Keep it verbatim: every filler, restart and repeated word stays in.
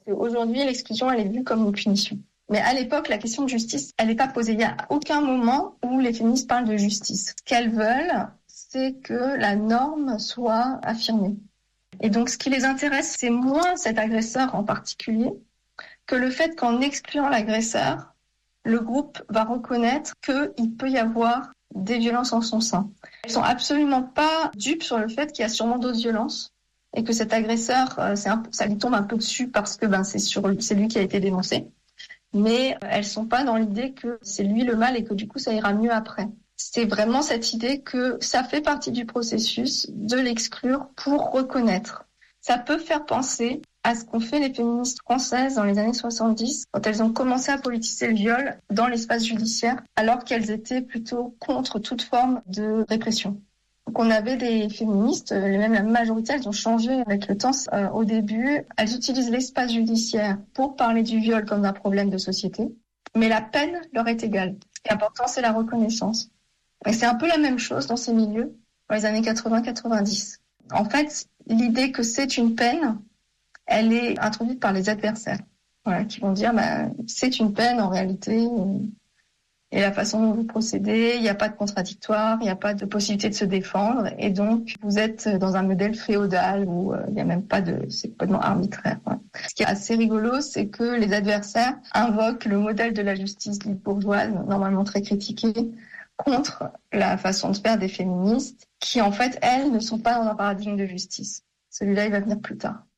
Aujourd'hui, l'exclusion, elle est vue comme une punition. Mais à l'époque, la question de justice, elle n'est pas posée. Il n'y a aucun moment où les féministes parlent de justice. Ce qu'elles veulent, c'est que la norme soit affirmée. Et donc, ce qui les intéresse, c'est moins cet agresseur en particulier que le fait qu'en excluant l'agresseur, le groupe va reconnaître qu'il peut y avoir des violences en son sein. Elles sont absolument pas dupes sur le fait qu'il y a sûrement d'autres violences et que cet agresseur, c'est un, ça lui tombe un peu dessus parce que ben, c'est, sur, c'est lui qui a été dénoncé. Mais elles sont pas dans l'idée que c'est lui le mal et que du coup ça ira mieux après. C'est vraiment cette idée que ça fait partie du processus de l'exclure pour reconnaître. Ça peut faire penser à ce qu'ont fait les féministes françaises dans les années soixante-dix, quand elles ont commencé à politiser le viol dans l'espace judiciaire, alors qu'elles étaient plutôt contre toute forme de répression. Donc on avait des féministes, même la majorité, elles ont changé avec le temps. Euh, au début, elles utilisent l'espace judiciaire pour parler du viol comme d'un problème de société, mais la peine leur est égale. Ce qui est important, c'est la reconnaissance. Et c'est un peu la même chose dans ces milieux, dans les années quatre-vingts quatre-vingt-dix. En fait, l'idée que c'est une peine, elle est introduite par les adversaires, voilà, qui vont dire bah, c'est une peine en réalité, et la façon dont vous procédez, il n'y a pas de contradictoire, il n'y a pas de possibilité de se défendre, et donc vous êtes dans un modèle féodal où euh, il n'y a même pas de, c'est complètement arbitraire. Voilà. Ce qui est assez rigolo, c'est que les adversaires invoquent le modèle de la justice dite bourgeoise, normalement très critiqué, contre la façon de faire des féministes, qui en fait, elles, ne sont pas dans un paradigme de justice. Celui-là, il va venir plus tard.